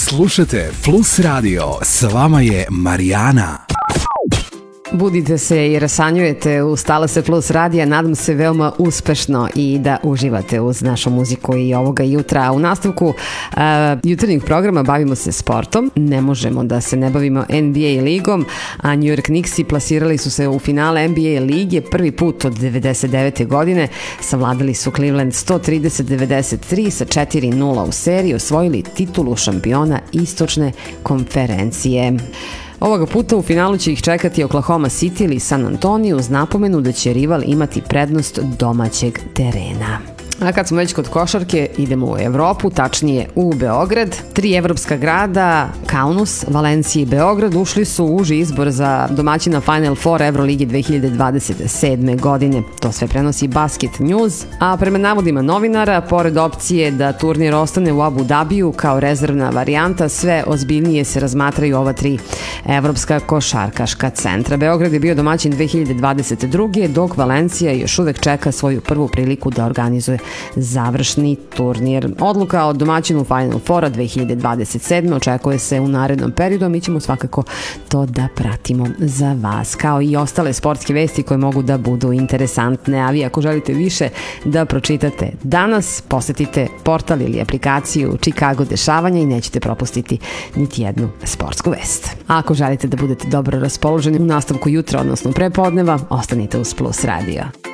Slušajte Plus Radio, s vama je Marijana. Budite se jer sanjujete uz Talase Plus radija, nadam se veoma uspešno i da uživate uz našu muziku i ovoga jutra. U nastavku jutarnjeg programa bavimo se sportom, ne možemo da se ne bavimo NBA ligom, a New York Knicksi plasirali su se u finale NBA lige prvi put od 99. godine, savladali su Cleveland 130-93 sa 4-0 u seriji, osvojili titulu šampiona istočne konferencije. Ovoga puta u finalu će ih čekati Oklahoma City ili San Antonio uz napomenu da će rival imati prednost domaćeg terena. A kad smo već kod košarke, idemo u Evropu, tačnije u Beograd. 3 evropska grada, Kaunas, Valencija i Beograd, ušli su u uži izbor za domaćina Final Four Euroligi 2027. godine. To sve prenosi Basket News, a prema navodima novinara, pored opcije da turnir ostane u Abu Dabiju kao rezervna varijanta, sve ozbiljnije se razmatraju ova 3 evropska košarkaška centra. Beograd je bio domaćin 2022. dok Valencija još uvek čeka svoju prvu priliku da organizuje završni turnir. Odluka o domaćinu Final Fora 2027. očekuje se u narednom periodu, a mi ćemo svakako to da pratimo za vas, kao i ostale sportske vesti koje mogu da budu interesantne. A vi ako želite više da pročitate danas, posetite portal ili aplikaciju Chicago dešavanja i nećete propustiti niti jednu sportsku vest. A ako želite da budete dobro raspoloženi u nastavku jutra, odnosno prepodneva, ostanite uz Plus Radio.